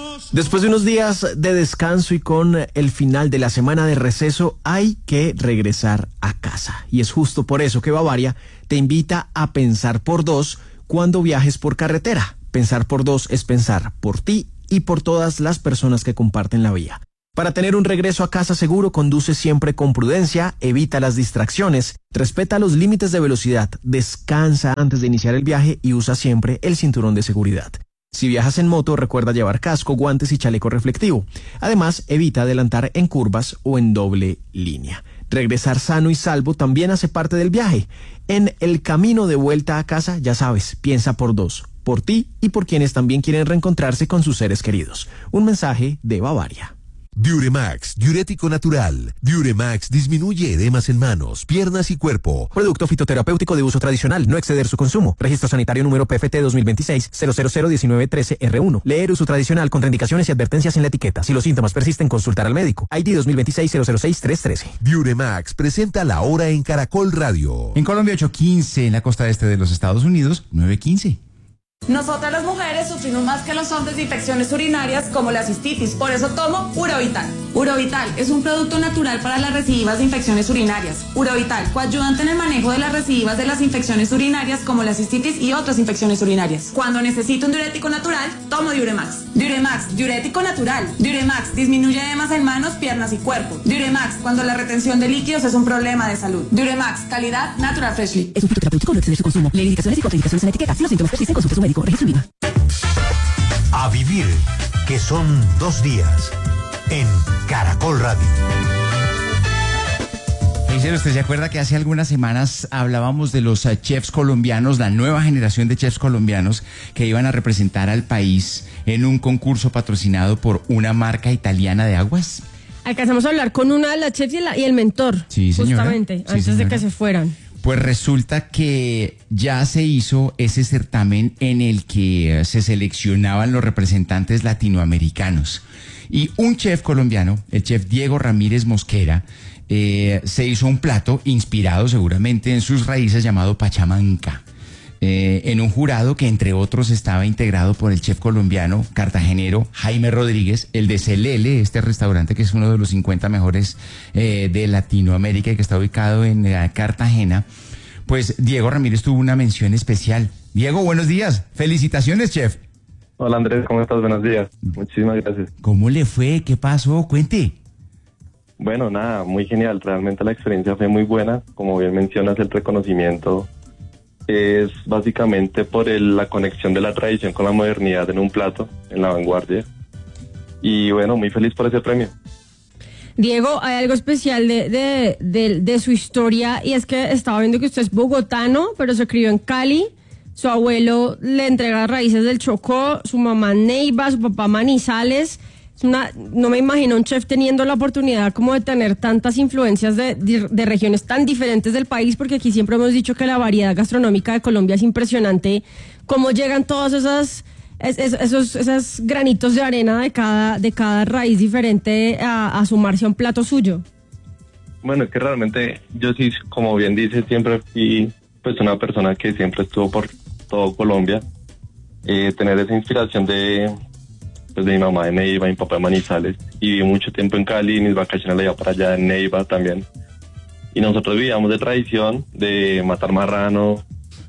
Después de unos días de descanso y con el final de la semana de receso, hay que regresar a casa. Y es justo por eso que Bavaria te invita a pensar por dos cuando viajes por carretera. Pensar por dos es pensar por ti y por todas las personas que comparten la vía. Para tener un regreso a casa seguro, conduce siempre con prudencia, evita las distracciones, respeta los límites de velocidad, descansa antes de iniciar el viaje y usa siempre el cinturón de seguridad. Si viajas en moto, recuerda llevar casco, guantes y chaleco reflectivo. Además, evita adelantar en curvas o en doble línea. Regresar sano y salvo también hace parte del viaje. En el camino de vuelta a casa, ya sabes, piensa por dos, por ti y por quienes también quieren reencontrarse con sus seres queridos. Un mensaje de Bavaria. Diuremax, diurético natural. Diuremax disminuye edemas en manos, piernas y cuerpo. Producto fitoterapéutico de uso tradicional, no exceder su consumo. Registro sanitario número PFT 2026-0001913-R1. Leer uso tradicional, contraindicaciones y advertencias en la etiqueta. Si los síntomas persisten, consultar al médico. ID 2026-006-313. Diuremax presenta La Hora en Caracol Radio. En Colombia 8:15, en la costa este de los Estados Unidos 9:15. Nosotras las mujeres sufrimos más que los hombres de infecciones urinarias como la cistitis, por eso tomo Urovital. Urovital es un producto natural para las recidivas de infecciones urinarias. Urovital, coayudante en el manejo de las recidivas de las infecciones urinarias como la cistitis y otras infecciones urinarias. Cuando necesito un diurético natural, tomo Diuremax. Diuremax, diurético natural. Diuremax, disminuye edemas en manos, piernas y cuerpo. Diuremax, cuando la retención de líquidos es un problema de salud. Diuremax, calidad Natural Freshly. Es un fitoterapéutico, no exceder su consumo. Lee indicaciones y contraindicaciones en la etiqueta. Si los síntomas persisten, consulte a su médico. Registro IVA. A vivir, que son 2 días, en Caracol Radio. ¿Usted se acuerda que hace algunas semanas hablábamos de los chefs colombianos, la nueva generación de chefs colombianos que iban a representar al país en un concurso patrocinado por una marca italiana de aguas? Alcanzamos a hablar con una de las chefs y el mentor, sí, señora. Justamente, Sí, antes señora. de que se fueran. Pues resulta que ya se hizo ese certamen en el que se seleccionaban los representantes latinoamericanos. Y un chef colombiano, el chef Diego Ramírez Mosquera, se hizo un plato inspirado seguramente en sus raíces llamado pachamanca. En un jurado que entre otros estaba integrado por el chef colombiano cartagenero Jaime Rodríguez, el de Celele, este restaurante que es uno de los 50 mejores de Latinoamérica y que está ubicado en Cartagena. Pues Diego Ramírez tuvo una mención especial. Diego, buenos días. Felicitaciones, chef. Hola Andrés, ¿cómo estás? Buenos días. Muchísimas gracias. ¿Cómo le fue? ¿Qué pasó? Cuente. Bueno, nada, muy genial. Realmente la experiencia fue muy buena. Como bien mencionas, el reconocimiento es básicamente por la conexión de la tradición con la modernidad en un plato, en la vanguardia. Y bueno, muy feliz por ese premio. Diego, hay algo especial de su historia y es que estaba viendo que usted es bogotano, pero se crió en Cali. Su abuelo le entrega raíces del Chocó, su mamá Neiva, su papá Manizales. No me imagino un chef teniendo la oportunidad como de tener tantas influencias de regiones tan diferentes del país, porque aquí siempre hemos dicho que la variedad gastronómica de Colombia es impresionante. Cómo llegan todos esos granitos de arena de cada raíz diferente a sumarse a un plato suyo. Bueno, es que realmente yo sí, como bien dice, siempre fui pues una persona que siempre estuvo por todo Colombia. Tener esa inspiración de mi mamá de Neiva, mi papá de Manizales, y viví mucho tiempo en Cali, mis vacaciones las iba para allá en Neiva también. Y nosotros vivíamos de tradición de matar marrano,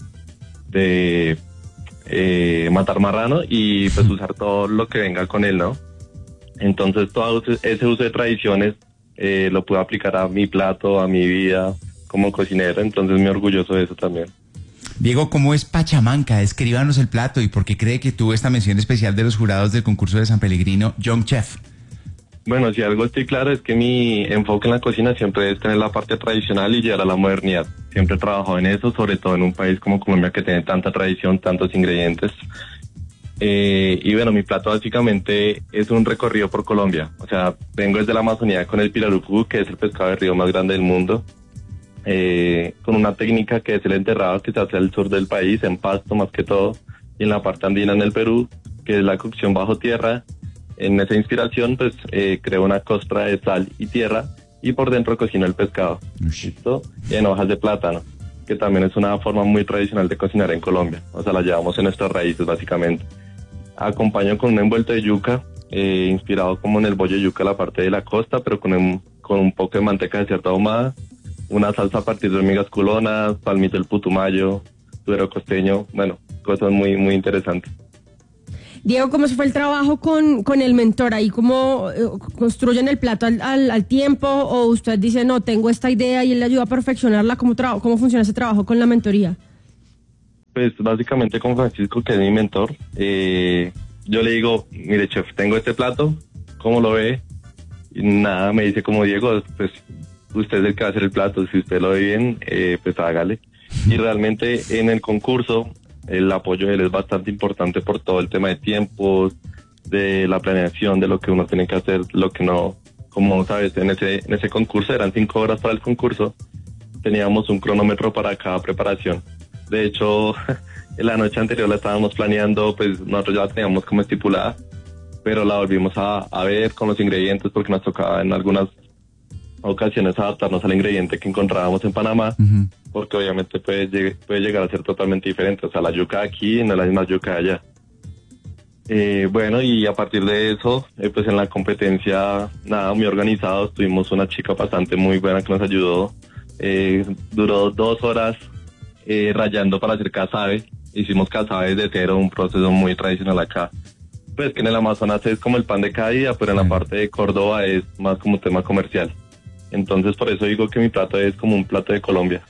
y pues usar todo lo que venga con él, ¿no? Entonces todo ese uso de tradiciones lo pude aplicar a mi plato, a mi vida como cocinero, entonces me orgulloso de eso también. Diego, ¿cómo es pachamanca? Descríbanos el plato y por qué cree que tuvo esta mención especial de los jurados del concurso de San Pellegrino, Young Chef. Bueno, si algo estoy claro es que mi enfoque en la cocina siempre es tener la parte tradicional y llegar a la modernidad. Siempre he trabajado en eso, sobre todo en un país como Colombia que tiene tanta tradición, tantos ingredientes. Y bueno, mi plato básicamente es un recorrido por Colombia. O sea, vengo desde la Amazonía con el pirarucu, que es el pescado de río más grande del mundo. Con una técnica que es el enterrado, que se hace al sur del país, en Pasto más que todo, y en la parte andina en el Perú, que es la cocción bajo tierra. En esa inspiración, pues, creo una costra de sal y tierra, y por dentro cocino el pescado, ¿listo? Y en hojas de plátano, que también es una forma muy tradicional de cocinar en Colombia. O sea, la llevamos en nuestras raíces, básicamente. Acompaño con un envuelto de yuca, inspirado como en el bollo yuca, la parte de la costa, pero con un poco de manteca de cerdo ahumada, una salsa a partir de hormigas culonas, palmito del putumayo, suero costeño, bueno, cosas muy, muy interesantes. Diego, ¿cómo se fue el trabajo con el mentor? ¿Ahí cómo construyen el plato al tiempo? ¿O usted dice, no, tengo esta idea y él le ayuda a perfeccionarla? ¿Cómo funciona ese trabajo con la mentoría? Pues básicamente con Francisco, que es mi mentor, yo le digo, mire chef, tengo este plato, ¿cómo lo ve? Y nada, me dice como Diego, pues usted es el que va a hacer el plato, si usted lo ve bien, pues hágale. Y realmente en el concurso el apoyo de él es bastante importante por todo el tema de tiempos, de la planeación, de lo que uno tiene que hacer, lo que no, como sabes, en ese concurso eran 5 horas para el concurso, teníamos un cronómetro para cada preparación. De hecho, en la noche anterior la estábamos planeando, pues nosotros ya la teníamos como estipulada, pero la volvimos a ver con los ingredientes porque nos tocaba en algunas ocasiones adaptarnos al ingrediente que encontrábamos en Panamá, porque obviamente puede llegar a ser totalmente diferente. O sea, la yuca aquí no es la misma yuca allá. Bueno, y a partir de eso, pues en la competencia, nada, muy organizados. Tuvimos una chica bastante muy buena que nos ayudó. Duró 2 horas rayando para hacer casabe. Hicimos casabe de cero, un proceso muy tradicional acá. Pues que en el Amazonas es como el pan de cada día, pero en la parte de Córdoba es más como un tema comercial. Entonces por eso digo que mi plato es como un plato de Colombia.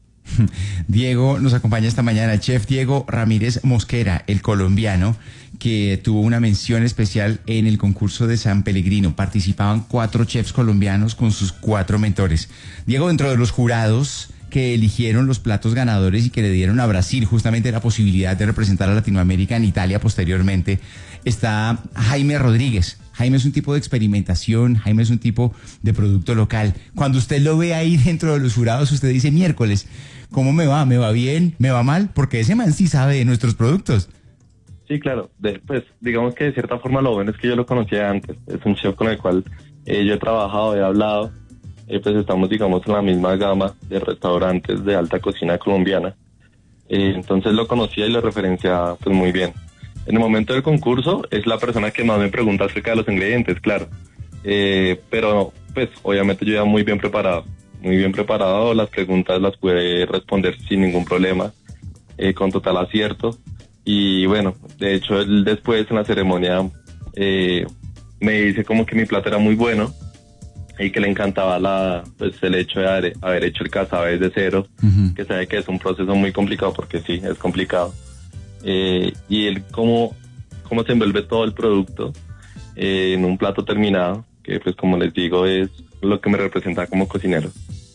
Diego nos acompaña esta mañana, el chef Diego Ramírez Mosquera, el colombiano, que tuvo una mención especial en el concurso de San Pellegrino. Participaban 4 chefs colombianos con sus 4 mentores. Diego, dentro de los jurados que eligieron los platos ganadores y que le dieron a Brasil justamente la posibilidad de representar a Latinoamérica en Italia posteriormente, está Jaime Rodríguez. Jaime es un tipo de experimentación, Jaime es un tipo de producto local. Cuando usted lo ve ahí dentro de los jurados, usted dice, miércoles, ¿cómo me va? ¿Me va bien? ¿Me va mal? Porque ese man sí sabe de nuestros productos. Sí, claro. Pues digamos que de cierta forma lo bueno es que yo lo conocía antes. Es un chef con el cual yo he trabajado, he hablado. Pues estamos, digamos, en la misma gama de restaurantes de alta cocina colombiana. Entonces lo conocía y lo referenciaba pues muy bien. En el momento del concurso es la persona que más me pregunta acerca de los ingredientes, claro. Pero pues obviamente yo ya muy bien preparado, las preguntas las pude responder sin ningún problema, con total acierto. Y bueno, de hecho él después en la ceremonia me dice como que mi plato era muy bueno y que le encantaba el hecho de haber hecho el casabe desde cero, que sabe que es un proceso muy complicado porque sí, es complicado. Y él cómo se envuelve todo el producto en un plato terminado, que pues como les digo es lo que me representa como cocinero.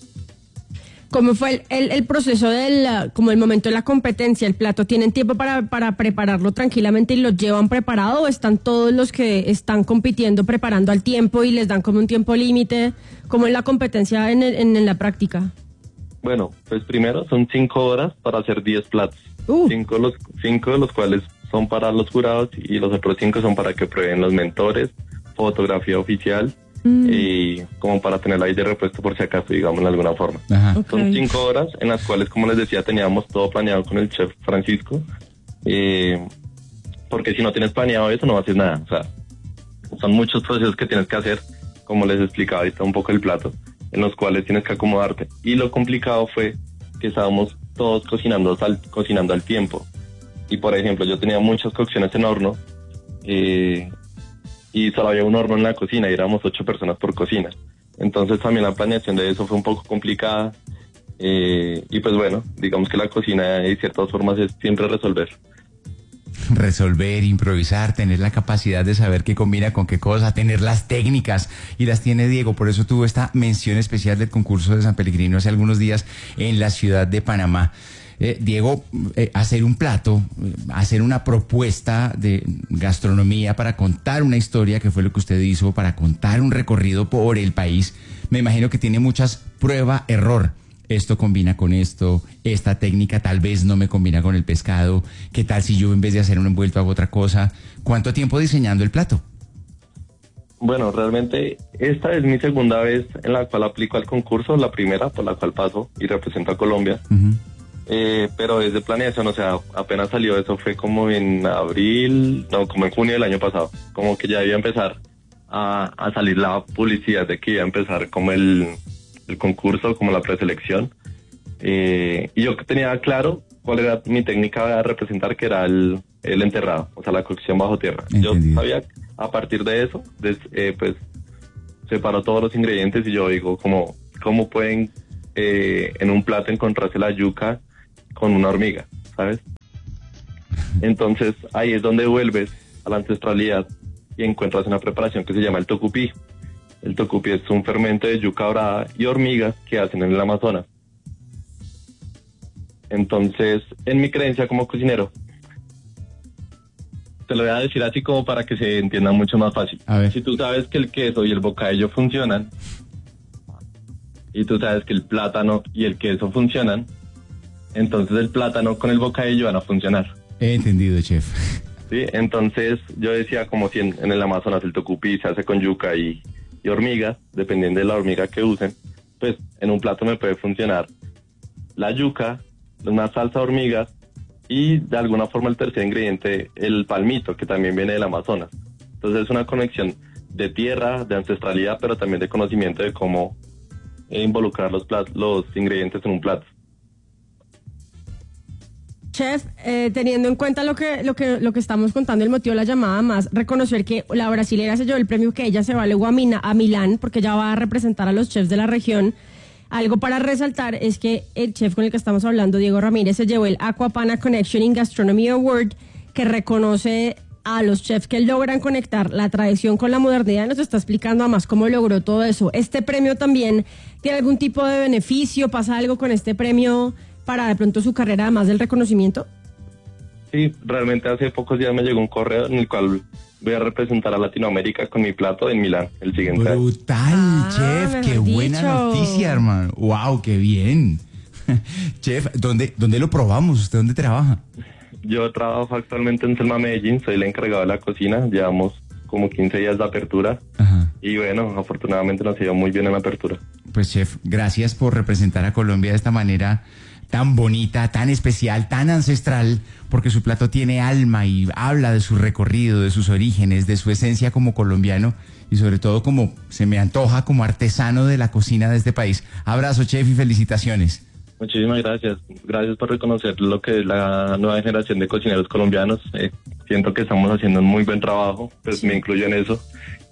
¿Cómo fue el proceso como el momento de la competencia? ¿El plato tienen tiempo para prepararlo tranquilamente y lo llevan preparado o están todos los que están compitiendo preparando al tiempo y les dan como un tiempo límite? ¿Cómo es la competencia en la práctica? Bueno, pues primero son 5 horas para hacer 10 platos. 5 de los cuales son para los jurados y los otros 5 son para que prueben los mentores, fotografía oficial y como para tenerla ahí de repuesto por si acaso, digamos, de alguna forma. Okay. Son 5 horas en las cuales, como les decía, teníamos todo planeado con el chef Francisco, porque si no tienes planeado eso no haces nada. O sea, son muchos procesos que tienes que hacer, como les explicaba ahorita un poco el plato, en los cuales tienes que acomodarte. Y lo complicado fue que estábamos todos cocinando al tiempo. Y por ejemplo, yo tenía muchas cocciones en horno y solo había un horno en la cocina y éramos 8 personas por cocina. Entonces también la planeación de eso fue un poco complicada. Y pues bueno, digamos que la cocina de ciertas formas es siempre resolver, improvisar, tener la capacidad de saber qué combina con qué cosa, tener las técnicas, y las tiene Diego. Por eso tuvo esta mención especial del concurso de San Pellegrino hace algunos días en la ciudad de Panamá. Diego, hacer un plato, hacer una propuesta de gastronomía para contar una historia, que fue lo que usted hizo, para contar un recorrido por el país, me imagino que tiene muchas prueba-error. Esto combina con esto, esta técnica tal vez no me combina con el pescado, ¿qué tal si yo en vez de hacer un envuelto hago otra cosa? ¿Cuánto tiempo diseñando el plato? Bueno, realmente esta es mi segunda vez en la cual aplico al concurso, la primera por la cual paso y represento a Colombia. pero es de planeación, o sea, apenas salió, eso fue como en como en junio del año pasado, como que ya iba a empezar a salir la publicidad de que iba a empezar como el concurso, como la preselección, y yo tenía claro cuál era mi técnica de representar, que era el enterrado, o sea, la cocción bajo tierra. Entendido. Yo sabía, a partir de eso, pues separo todos los ingredientes y yo digo cómo pueden en un plato encontrarse la yuca con una hormiga, ¿sabes? Entonces ahí es donde vuelves a la ancestralidad y encuentras una preparación que se llama el tocupí. El tocupí es un fermento de yuca dorada y hormigas que hacen en el Amazonas. Entonces, en mi creencia como cocinero, te lo voy a decir así como para que se entienda mucho más fácil. A ver. Si tú sabes que el queso y el bocadillo funcionan, y tú sabes que el plátano y el queso funcionan, entonces el plátano con el bocadillo van a funcionar. He entendido, chef. Sí, entonces yo decía como si en el Amazonas el tocupí se hace con yuca y hormigas, dependiendo de la hormiga que usen, pues en un plato me puede funcionar la yuca, una salsa de hormigas y de alguna forma el tercer ingrediente, el palmito, que también viene del Amazonas. Entonces es una conexión de tierra, de ancestralidad, pero también de conocimiento de cómo involucrar los ingredientes en un plato. Chef, teniendo en cuenta lo que estamos contando, el motivo de la llamada, más reconocer que la brasilera se llevó el premio, que ella se va luego a Milán, porque ella va a representar a los chefs de la región. Algo para resaltar es que el chef con el que estamos hablando, Diego Ramírez, se llevó el Aquapana Connection in Gastronomy Award, que reconoce a los chefs que logran conectar la tradición con la modernidad. Nos está explicando además cómo logró todo eso. ¿Este premio también tiene algún tipo de beneficio? ¿Pasa algo con este premio para de pronto su carrera, además del reconocimiento? Sí, realmente hace pocos días me llegó un correo en el cual voy a representar a Latinoamérica con mi plato en Milán el siguiente año. Brutal, chef, qué buena dicho. noticia, hermano. Wow, qué bien. Chef, ¿dónde lo probamos? ¿Usted dónde trabaja? Yo trabajo actualmente en Selma Medellín, soy el encargado de la cocina, llevamos como 15 días de apertura. Ajá. Y bueno, afortunadamente nos ha ido muy bien en la apertura. Pues chef, gracias por representar a Colombia de esta manera tan bonita, tan especial, tan ancestral, porque su plato tiene alma y habla de su recorrido, de sus orígenes, de su esencia como colombiano y sobre todo como se me antoja como artesano de la cocina de este país. Abrazo, chef, y felicitaciones. Muchísimas gracias. Gracias por reconocer lo que es la nueva generación de cocineros colombianos. Siento que estamos haciendo un muy buen trabajo, pues me incluyo en eso,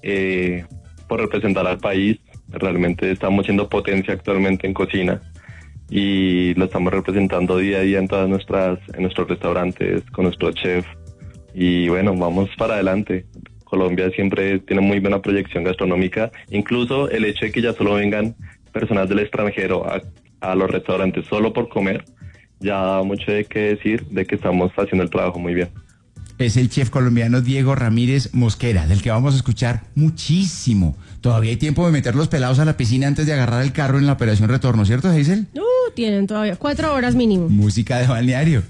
por representar al país. Realmente estamos siendo potencia actualmente en cocina y lo estamos representando día a día en nuestros restaurantes, con nuestro chef. Y bueno, vamos para adelante. Colombia siempre tiene muy buena proyección gastronómica. Incluso el hecho de que ya solo vengan personas del extranjero a los restaurantes solo por comer, ya da mucho de qué decir de que estamos haciendo el trabajo muy bien. Es el chef colombiano Diego Ramírez Mosquera, del que vamos a escuchar muchísimo. Todavía hay tiempo de meter los pelados a la piscina antes de agarrar el carro en la operación retorno, ¿cierto, Hazel? Tienen todavía 4 horas mínimo. Música de balneario.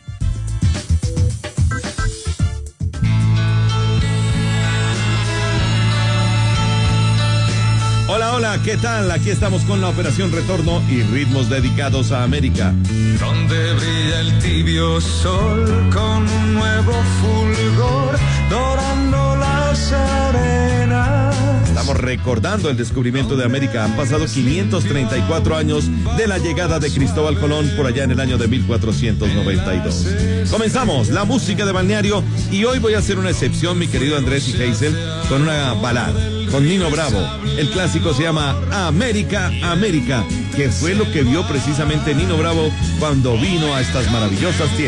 Hola, hola, ¿qué tal? Aquí estamos con la Operación Retorno y ritmos dedicados a América. Donde brilla el tibio sol con un nuevo fulgor, dorando las arenas. Estamos recordando el descubrimiento de América. Han pasado 534 años de la llegada de Cristóbal Colón por allá en el año de 1492. Comenzamos la música de balneario y hoy voy a hacer una excepción, mi querido Andrés y Hazel, con una balada, con Nino Bravo. El clásico se llama América, América, que fue lo que vio precisamente Nino Bravo cuando vino a estas maravillosas tierras.